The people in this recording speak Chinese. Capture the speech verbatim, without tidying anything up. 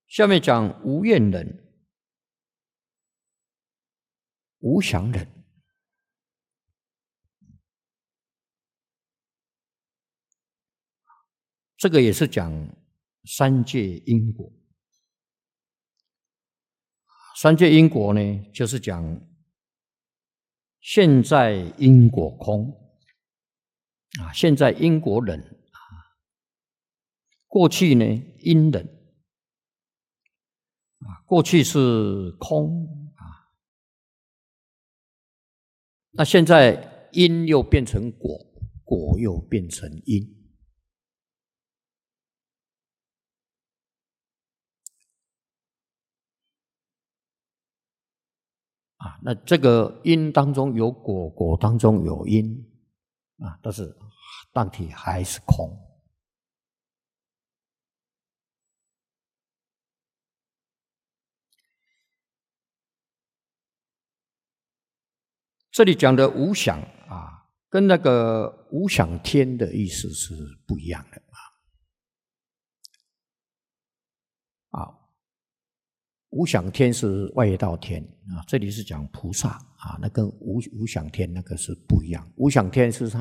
下面讲无愿人、无想人。这个也是讲三界因果。三界因果呢，就是讲现在因果空啊，现在因果人啊，过去呢因人啊，过去是空啊，那现在因又变成果，果又变成因。啊，那这个因当中有果，果当中有因，啊，但是当体还是空。这里讲的无想啊，跟那个无想天的意思是不一样的啊。啊，无想天是外道天啊，这里是讲菩萨啊，那跟无无想天那个是不一样。无想天是